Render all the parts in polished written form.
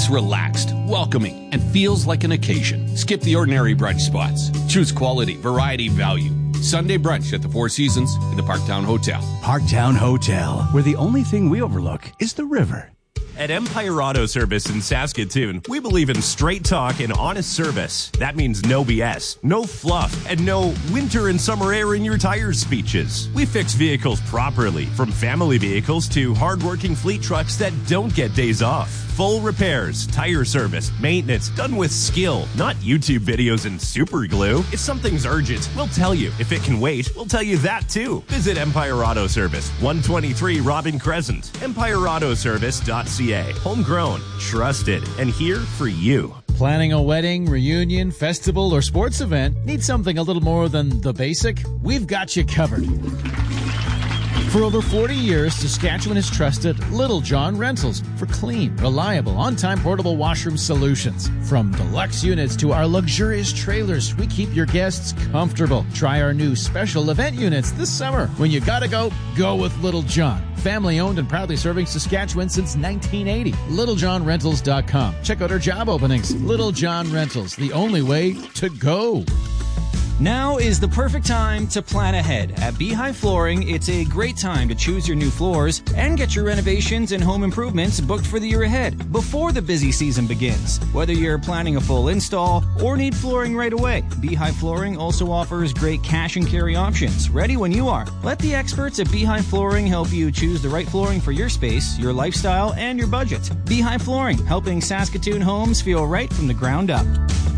It's relaxed, welcoming, and feels like an occasion. Skip the ordinary brunch spots. Choose quality, variety, value. Sunday brunch at the Four Seasons in the Parktown Hotel. Parktown Hotel, where the only thing we overlook is the river. At Empire Auto Service in Saskatoon, we believe in straight talk and honest service. That means no BS, no fluff, and no winter and summer air in your tires speeches. We fix vehicles properly, from family vehicles to hardworking fleet trucks that don't get days off. Full repairs, tire service, maintenance, done with skill, not YouTube videos and super glue. If something's urgent, we'll tell you. If it can wait, we'll tell you that too. Visit Empire Auto Service, 123 Robin Crescent, empireautoservice.ca. Homegrown, trusted, and here for you. Planning a wedding, reunion, festival, or sports event? Need something a little more than the basic? We've got you covered. For over 40 years, Saskatchewan has trusted Little John Rentals for clean, reliable, on-time portable washroom solutions. From deluxe units to our luxurious trailers, we keep your guests comfortable. Try our new special event units this summer. When you gotta go, go with Little John. Family owned and proudly serving Saskatchewan since 1980. LittleJohnRentals.com. Check out our job openings. Little John Rentals, the only way to go. Now is the perfect time to plan ahead. At Beehive Flooring, it's a great time to choose your new floors and get your renovations and home improvements booked for the year ahead before the busy season begins. Whether you're planning a full install or need flooring right away, Beehive Flooring also offers great cash and carry options. Ready when you are. Let the experts at Beehive Flooring help you choose the right flooring for your space, your lifestyle, and your budget. Beehive Flooring, helping Saskatoon homes feel right from the ground up.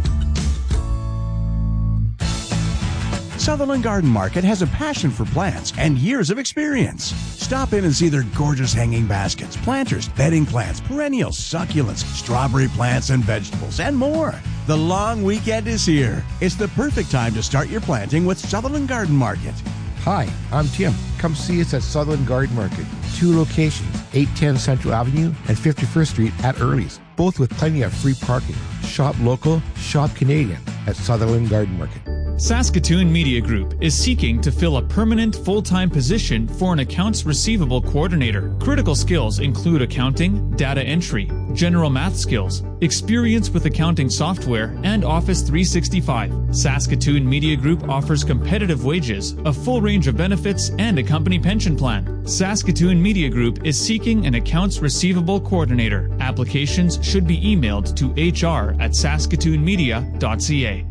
Sutherland Garden Market has a passion for plants and years of experience. Stop in and see their gorgeous hanging baskets, planters, bedding plants, perennials, succulents, strawberry plants and vegetables, and more. The long weekend is here. It's the perfect time to start your planting with Sutherland Garden Market. Hi, I'm Tim. Come see us at Sutherland Garden Market. 2 locations, 810 Central Avenue and 51st Street at Early's, both with plenty of free parking. Shop local, shop Canadian at Sutherland Garden Market. Saskatoon Media Group is seeking to fill a permanent full-time position for an accounts receivable coordinator. Critical skills include accounting, data entry, general math skills, experience with accounting software, and Office 365. Saskatoon Media Group offers competitive wages, a full range of benefits, and a company pension plan. Saskatoon Media Group is seeking an accounts receivable coordinator. Applications should be emailed to hr@saskatoonmedia.ca.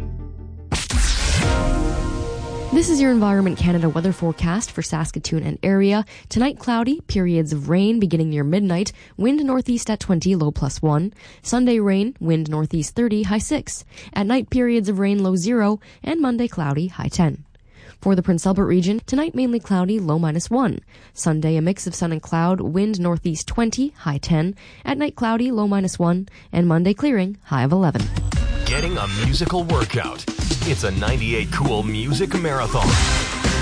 This is your Environment Canada weather forecast for Saskatoon and area. Tonight, cloudy, periods of rain beginning near midnight, wind northeast at 20, low +1. Sunday, rain, wind northeast 30, high 6. At night, periods of rain, low 0, and Monday, cloudy, high 10. For the Prince Albert region, tonight mainly cloudy, low -1. Sunday, a mix of sun and cloud, wind northeast 20, high 10. At night, cloudy, low -1, and Monday clearing, high of 11. Getting a musical workout. It's a 98 Cool Music Marathon.